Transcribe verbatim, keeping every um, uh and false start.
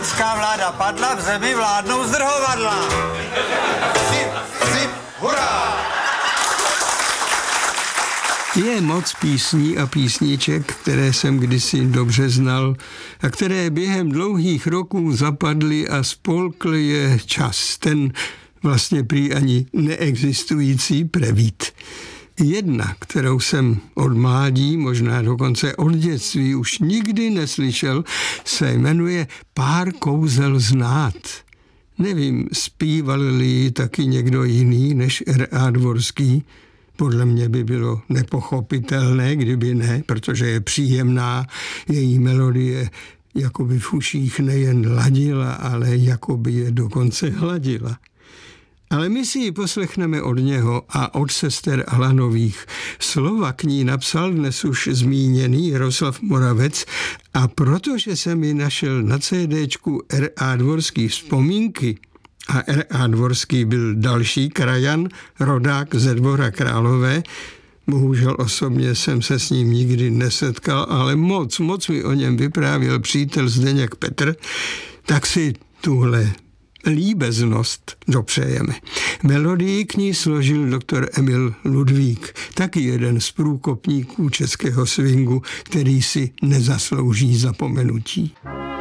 Lidská vláda padla, v zemi vládnou zdrhovadla. Zip, zip, hurá! Je moc písní a písniček, které jsem kdysi dobře znal a které během dlouhých roků zapadly a spolkl je čas, ten vlastně prý ani neexistující prevít. Jedna, kterou jsem od mládí, možná dokonce od dětství už nikdy neslyšel, se jmenuje Pár kouzel znát. Nevím, zpíval-li ji taky někdo jiný než R A Dvorský. Podle mě by bylo nepochopitelné, kdyby ne, protože je příjemná, její melodie jakoby v uších nejen ladila, ale jakoby je dokonce hladila. Ale my si ji poslechneme od něho a od sester Alanových. Slova k ní napsal dnes už zmíněný Jaroslav Moravec a protože jsem ji našel na CDčku R A Dvorský vzpomínky, a R A Dvorský byl další krajan, rodák ze Dvora Králové. Bohužel osobně jsem se s ním nikdy nesetkal, ale moc, moc mi o něm vyprávěl přítel Zdeněk Petr, tak si tuhle líbeznost dopřejeme. Melodii k ní složil doktor Emil Ludvík, taky jeden z průkopníků českého swingu, který si nezaslouží zapomenutí.